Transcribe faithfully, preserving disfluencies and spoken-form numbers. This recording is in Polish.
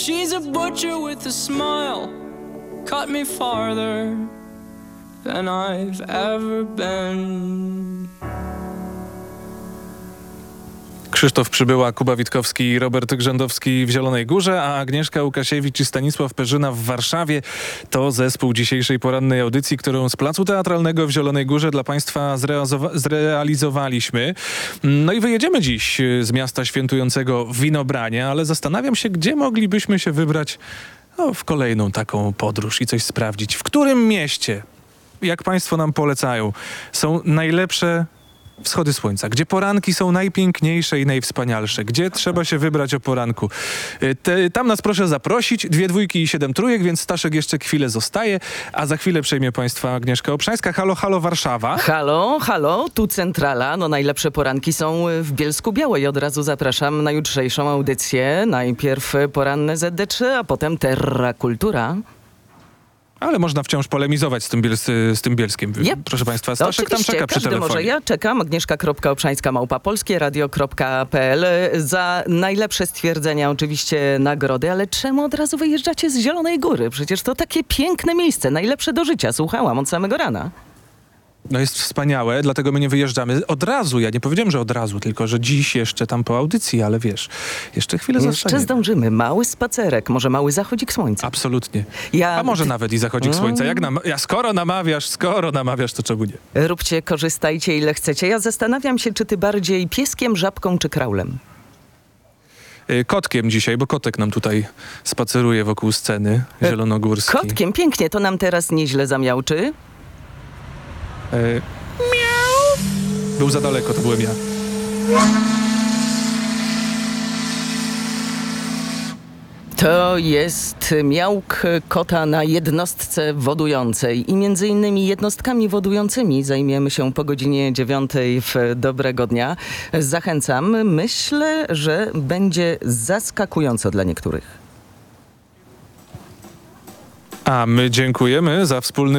She's a butcher with a smile, cut me farther than I've ever been. Krzysztof Przybyła, Kuba Witkowski i Robert Grzędowski w Zielonej Górze, a Agnieszka Łukasiewicz i Stanisław Perzyna w Warszawie. To zespół dzisiejszej porannej audycji, którą z Placu Teatralnego w Zielonej Górze dla Państwa zrealizowa- zrealizowaliśmy. No i wyjedziemy dziś z miasta świętującego Winobranie, ale zastanawiam się, gdzie moglibyśmy się wybrać no, w kolejną taką podróż i coś sprawdzić. W którym mieście, jak Państwo nam polecają, są najlepsze wschody słońca, gdzie poranki są najpiękniejsze i najwspanialsze, gdzie trzeba się wybrać o poranku. Te, tam nas proszę zaprosić, dwie dwójki i siedem trójek, więc Staszek jeszcze chwilę zostaje, a za chwilę przejmie Państwa Agnieszka Obszańska. Halo, halo Warszawa. Halo, halo, tu centrala. No najlepsze poranki są w Bielsku-Białej. Od razu zapraszam na jutrzejszą audycję. Najpierw poranne Z D trzy, a potem Terra Kultura. Ale można wciąż polemizować z tym, Biels, z tym Bielskiem. Yep. Proszę Państwa, Staszek tam czeka przy telefonie. Może ja czekam. Agnieszka.obszańska małpa polskie radio kropka p l. Za najlepsze stwierdzenia oczywiście nagrody, ale czemu od razu wyjeżdżacie z Zielonej Góry? Przecież to takie piękne miejsce, najlepsze do życia. Słuchałam od samego rana. No jest wspaniałe, dlatego my nie wyjeżdżamy od razu. Ja nie powiedziałem, że od razu, tylko że dziś jeszcze tam po audycji, ale wiesz, jeszcze chwilę Jeszcze zostanie. zdążymy. Mały spacerek, może mały zachodzik słońca. Absolutnie. Ja... A może nawet i zachodzik Mm. słońca. Jak nam... ja skoro namawiasz, skoro namawiasz, to czemu nie? Róbcie, korzystajcie ile chcecie. Ja zastanawiam się, czy ty bardziej pieskiem, żabką czy kraulem? Y, Kotkiem dzisiaj, bo kotek nam tutaj spaceruje wokół sceny zielonogórskiej. Kotkiem, pięknie, to nam teraz nieźle zamiałczy. Y, Miau! Był za daleko, to byłem ja. To jest miałk kota na jednostce wodującej i między innymi jednostkami wodującymi zajmiemy się po godzinie dziewiątej w Dobrego Dnia. Zachęcam. Myślę, że będzie zaskakująco dla niektórych. A my dziękujemy za wspólny